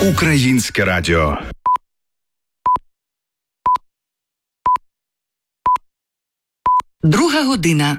Українське радіо. Друга година.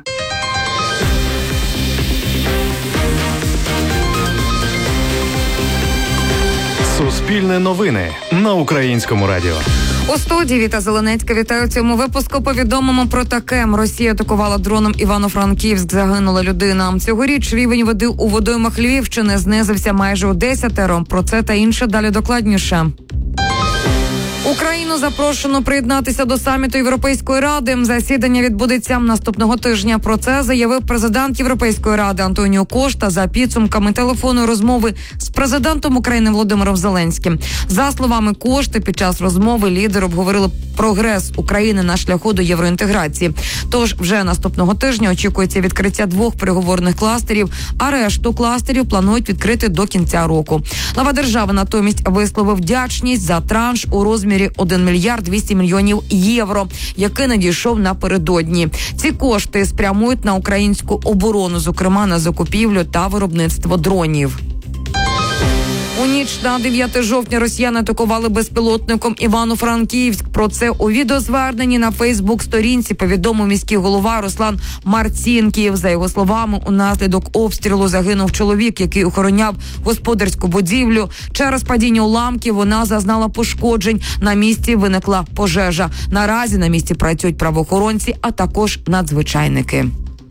Суспільне новини на Українському радіо. У студії Віта Зеленецька. Вітаю. У цьому випуску повідомимо про таке. Росія атакувала дроном Івано-Франківськ. Загинула людина. Цьогоріч рівень води у водоймах Львівщини знизився майже у 10. Про це та інше далі докладніше. Україну запрошено приєднатися до саміту Європейської ради. Засідання відбудеться наступного тижня. Про це заявив президент Європейської ради Антоніо Кошта за підсумками телефонної розмови з президентом України Володимиром Зеленським. За словами Кошти, під час розмови лідери обговорили прогрес України на шляху до євроінтеграції. Тож вже наступного тижня очікується відкриття 2 переговорних кластерів, а решту кластерів планують відкрити до кінця року. Глава держави натомість висловив вдячність за транш у розмірі 1 мільярд 200 мільйонів євро, який надійшов напередодні. Ці кошти спрямують на українську оборону, зокрема на закупівлю та виробництво дронів. У ніч на 9 жовтня росіяни атакували безпілотником Івано-Франківськ. Про це у відеозверненні на Фейсбук-сторінці повідомив міський голова Руслан Марцінків. За його словами, унаслідок обстрілу загинув чоловік, який охороняв господарську будівлю. Через падіння уламків вона зазнала пошкоджень. На місці виникла пожежа. Наразі на місці працюють правоохоронці, а також надзвичайники.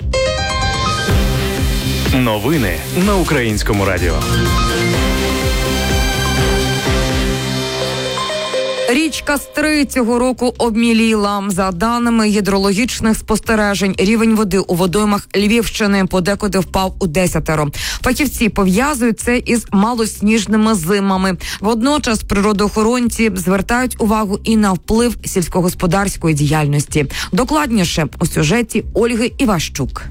Новини на Українському радіо. Річка Стрий цього року обміліла. За даними гідрологічних спостережень, рівень води у водоймах Львівщини подекуди впав у 10. Фахівці пов'язують це із малосніжними зимами. Водночас природоохоронці звертають увагу і на вплив сільськогосподарської діяльності. Докладніше у сюжеті Ольги Іващук.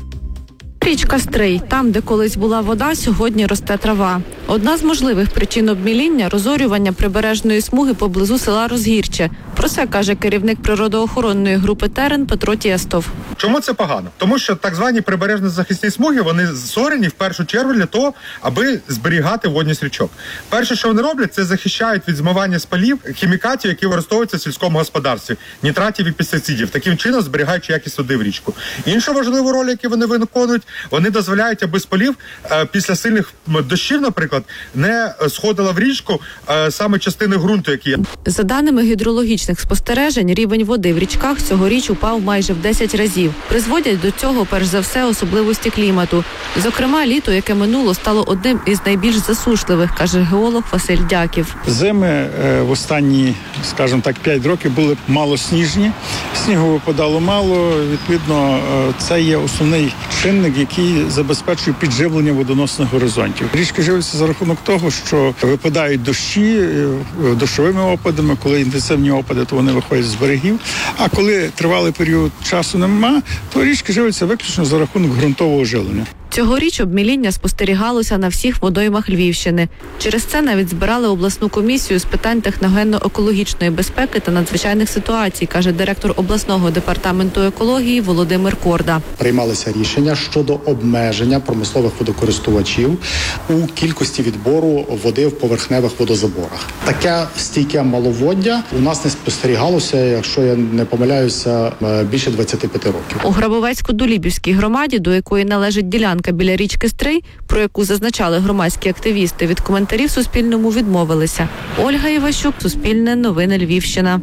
Річка Стрий. Там, де колись була вода, сьогодні росте трава. Одна з можливих причин обміління – розорювання прибережної смуги поблизу села Розгірче. Про це каже керівник природоохоронної групи «Терен» Петро Тєстов. Чому це погано? Тому що так звані прибережно-захисні смуги, вони створені в першу чергу для того, аби зберігати водність річок. Перше, що вони роблять, це захищають від змивання з полів хімікатів, які використовуються в сільському господарстві, нітратів і пестицидів, таким чином зберігаючи якість води в річку. Іншу важливу роль, яку вони виконують, вони дозволяють, аби з полів після сильних дощів, наприклад, не сходила в річку саме частини ґрунту, які є. За даними гідрологічних спостережень, рівень води в річках цьогоріч упав майже в 10 разів. Призводять до цього, перш за все, особливості клімату. Зокрема, літо, яке минуло, стало одним із найбільш засушливих, каже геолог Василь Дяків. Зими в останні, скажімо так, 5 років були малосніжні. Снігу випадало мало. Відповідно, це є основний чинник, який забезпечує підживлення водоносних горизонтів. Річки живляться за рахунок того, що випадають дощі дощовими опадами. Коли інтенсивні опади, то вони виходять з берегів. А коли тривалий період часу нема, то річки живляться виключно за рахунок ґрунтового живлення. Цьогоріч обміління спостерігалося на всіх водоймах Львівщини. Через це навіть збирали обласну комісію з питань техногенно-екологічної безпеки та надзвичайних ситуацій, каже директор обласного департаменту екології Володимир Корда. Приймалися рішення щодо обмеження промислових водокористувачів у кількості відбору води в поверхневих водозаборах. Таке стійке маловоддя у нас не спостерігалося, якщо я не помиляюся, більше 25 років. У Грабовецько-Дулібівській громаді, до якої належить ділянка біля річки Стрий, про яку зазначали громадські активісти, від коментарів Суспільному відмовилися. Ольга Іващук, Суспільне новини, Львівщина.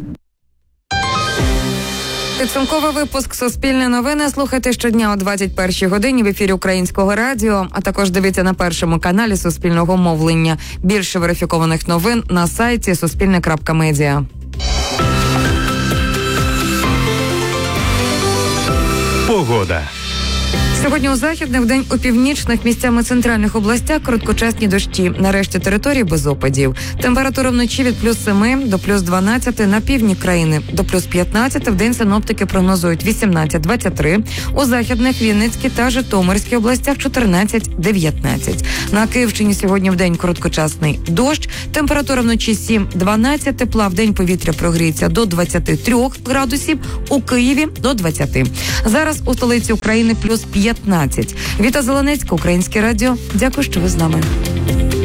Підсумковий випуск «Суспільне новини» слухайте щодня о 21-й годині в ефірі Українського радіо, а також дивіться на першому каналі Суспільного мовлення. Більше верифікованих новин на сайті suspilne.media. Погода. Сьогодні у західних, вдень у північних, місцями центральних областях короткочасні дощі. На решті території без опадів. Температура вночі від плюс 7 до плюс 12 на півдні країни. До плюс 15 вдень синоптики прогнозують 18-23. У західних, Вінницькій та Житомирській областях 14-19. На Київщині сьогодні вдень короткочасний дощ. Температура вночі 7-12, тепла, вдень повітря прогріється до 23 градусів, у Києві до 20. Зараз у столиці України плюс 15. Віта Зеленецька, Українське радіо. Дякую, що ви з нами.